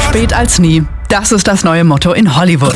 Spät als nie. Das ist das neue Motto in Hollywood.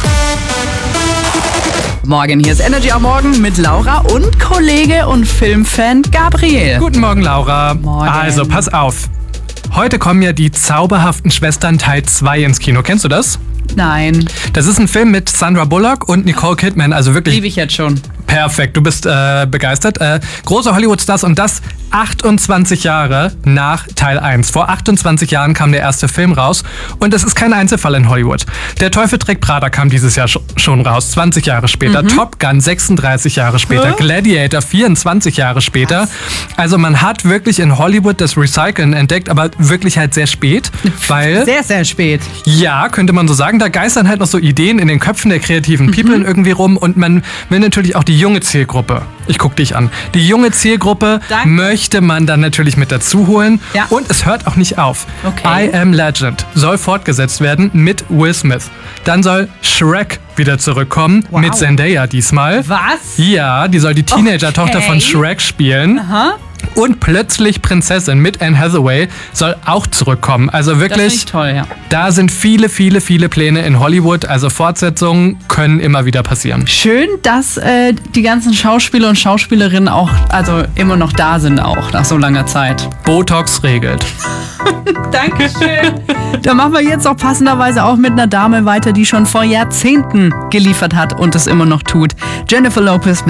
Morgen, hier ist Energy am Morgen mit Laura und Kollege und Filmfan Gabriel. Guten Morgen, Laura. Morgen. Also, pass auf. Heute kommen ja die zauberhaften Schwestern Teil 2 ins Kino. Kennst du das? Nein, Das ist ein Film mit Sandra Bullock und Nicole Kidman. Also wirklich liebe ich jetzt schon. perfekt. Du bist begeistert. Große Hollywood-Stars und das 28 Jahre nach Teil 1. Vor 28 Jahren kam der erste Film raus und es ist kein Einzelfall in Hollywood. Der Teufel trägt Prada kam dieses Jahr schon raus, 20 Jahre später. Top Gun 36 Jahre später. Gladiator 24 Jahre später. Also man hat wirklich in Hollywood das Recyceln entdeckt, aber wirklich halt sehr spät, weil... Sehr, sehr spät. Ja, könnte man so sagen. Da geistern halt noch so Ideen in den Köpfen der kreativen People irgendwie rum und man will natürlich auch die junge Zielgruppe. Ich guck dich an. Die junge Zielgruppe Danke. möchte man dann natürlich mit dazu holen. Ja. Und es hört auch nicht auf. Okay. I Am Legend soll fortgesetzt werden mit Will Smith. Dann soll Shrek wieder zurückkommen Wow. mit Zendaya diesmal. Was? Ja, die soll die Teenager-Tochter Okay. von Shrek spielen. Aha, Und plötzlich Prinzessin mit Anne Hathaway soll auch zurückkommen. Also das finde wirklich... ich toll, ja. Da sind viele, viele, viele Pläne in Hollywood. Also Fortsetzungen können immer wieder passieren. Schön, dass die ganzen Schauspieler und Schauspielerinnen auch, also immer noch da sind auch, nach so langer Zeit. Botox regelt. Dankeschön. Dann machen wir jetzt auch passenderweise auch mit einer Dame weiter, die schon vor Jahrzehnten geliefert hat und es immer noch tut. Jennifer Lopez